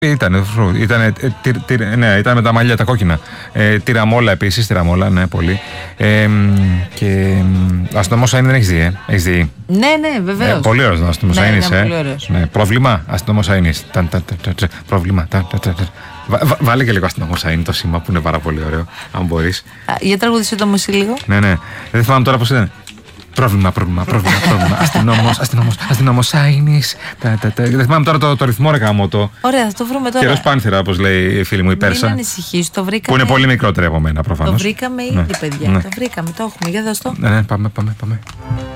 Ήταν με τα μαλλιά τα κόκκινα. Τυραμόλα επίσης, ναι, πολύ. Και αστυνομός Σαΐνη δεν έχεις δει, έχεις δει? Ναι, βεβαίως. Πολύ ωραίος αστυνομός Σαΐνης. Πολύ ωραίος. Πρόβλημα, αστυνομός Σαΐνης. Πρόβλημα. Βάλε και λίγο αστυνομός Σαΐνη το σήμα που είναι πάρα πολύ ωραίο, αν μπορείς. Για τραγουδίσαι το μουσί λίγο. Ναι. Δεν θυμάμαι τώρα πώς ήταν. Πρόβλημα. Αστυνόμος Σάινης. Δεν θυμάμαι τώρα το ρυθμό, ρε γαμώτο. Ωραία, θα το βρούμε τώρα. Καιρός Πάνθυρα, όπως λέει η φίλη μου η Πέρσα. Μην ανησυχείς, το βρήκαμε. Που είναι πολύ μικρότερη από μένα, προφανώς. Το βρήκαμε ήδη, παιδιά. Το βρήκαμε, το έχουμε. Για δώσ' το. Ναι, πάμε.